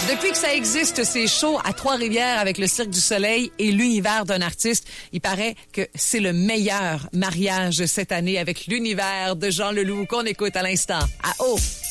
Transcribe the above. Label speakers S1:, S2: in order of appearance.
S1: Depuis que ça existe, c'est chaud à Trois-Rivières avec le Cirque du Soleil et l'univers d'un artiste. Il paraît que c'est le meilleur mariage cette année avec l'univers de Jean Leloup qu'on écoute à l'instant. À haut.